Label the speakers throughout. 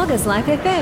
Speaker 1: Wagga's Life FM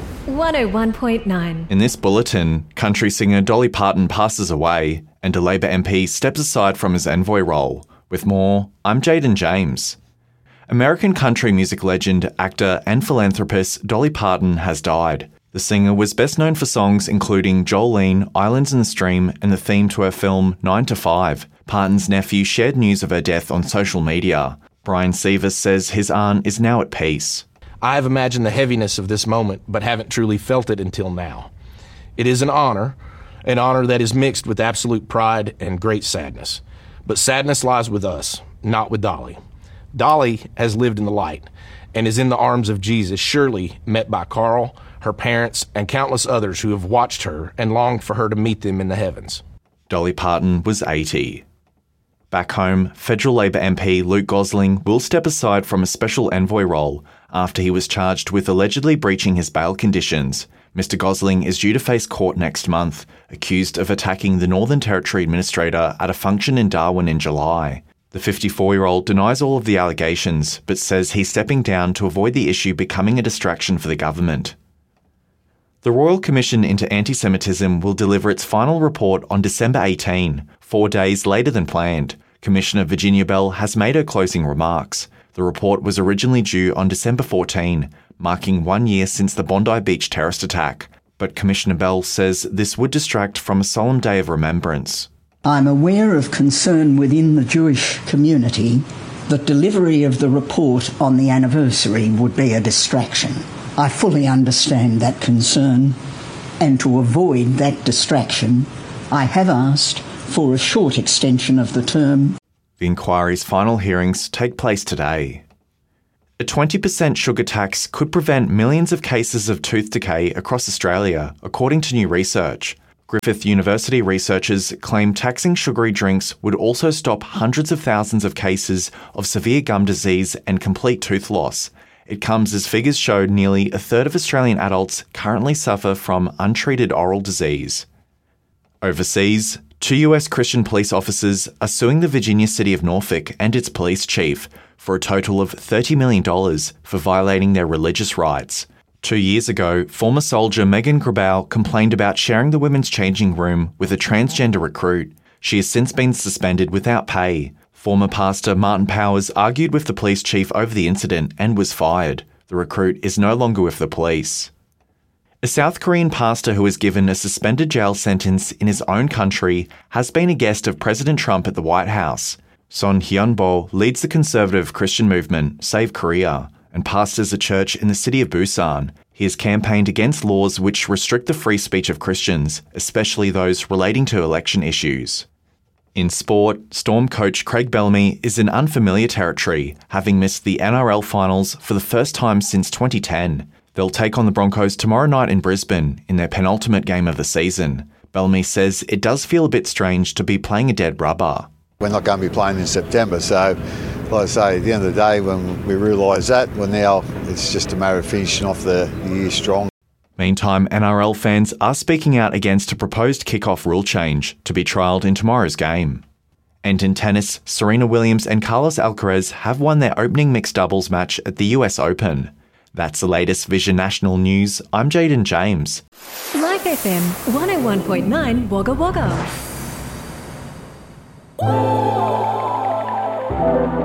Speaker 1: 101.9.
Speaker 2: In this bulletin, country singer Dolly Parton passes away and a Labor MP steps aside from his envoy role. With more, I'm Jaden James. American country music legend, actor and philanthropist Dolly Parton has died. The singer was best known for songs including Jolene, Islands in the Stream and the theme to her film 9 to 5. Parton's nephew shared news of her death on social media. Brian Sevis says his aunt is now at peace.
Speaker 3: I have imagined the heaviness of this moment, but haven't truly felt it until now. It is an honor that is mixed with absolute pride and great sadness. But sadness lies with us, not with Dolly. Dolly has lived in the light and is in the arms of Jesus, surely met by Carl, her parents, and countless others who have watched her and longed for her to meet them in the heavens.
Speaker 2: Dolly Parton was 80. Back home, federal Labor MP Luke Gosling will step aside from a special envoy role after he was charged with allegedly breaching his bail conditions. Mr. Gosling is due to face court next month, accused of attacking the Northern Territory Administrator at a function in Darwin in July. The 54-year-old denies all of the allegations, but says he's stepping down to avoid the issue becoming a distraction for the government. The Royal Commission into Anti-Semitism will deliver its final report on December 18, 4 days later than planned. Commissioner Virginia Bell has made her closing remarks. The report was originally due on December 14, marking 1 year since the Bondi Beach terrorist attack. But Commissioner Bell says this would distract from a solemn day of remembrance.
Speaker 4: I'm aware of concern within the Jewish community that delivery of the report on the anniversary would be a distraction. I fully understand that concern, and to avoid that distraction, I have asked for a short extension of the term.
Speaker 2: The inquiry's final hearings take place today. A 20% sugar tax could prevent millions of cases of tooth decay across Australia, according to new research. Griffith University researchers claim taxing sugary drinks would also stop hundreds of thousands of cases of severe gum disease and complete tooth loss. It comes as figures show nearly a third of Australian adults currently suffer from untreated oral disease. Overseas, 2 US Christian police officers are suing the Virginia city of Norfolk and its police chief for a total of $30 million for violating their religious rights. 2 years ago, former soldier Megan Grabau complained about sharing the women's changing room with a transgender recruit. She has since been suspended without pay. Former pastor Martin Powers argued with the police chief over the incident and was fired. The recruit is no longer with the police. A South Korean pastor who was given a suspended jail sentence in his own country has been a guest of President Trump at the White House. Son Hyun-bo leads the conservative Christian movement, Save Korea, and pastors a church in the city of Busan. He has campaigned against laws which restrict the free speech of Christians, especially those relating to election issues. In sport, Storm coach Craig Bellamy is in unfamiliar territory, having missed the NRL finals for the first time since 2010. They'll take on the Broncos tomorrow night in Brisbane in their penultimate game of the season. Bellamy says it does feel a bit strange to be playing a dead rubber.
Speaker 5: We're not going to be playing in September, so like I say, at the end of the day, when we realise that, well now it's just a matter of finishing off the year strong.
Speaker 2: Meantime, NRL fans are speaking out against a proposed kick-off rule change to be trialled in tomorrow's game. And in tennis, Serena Williams and Carlos Alcaraz have won their opening mixed doubles match at the US Open. That's the latest Vision National News. I'm Jaden James.
Speaker 1: Life FM 101.9 Wagga Wagga.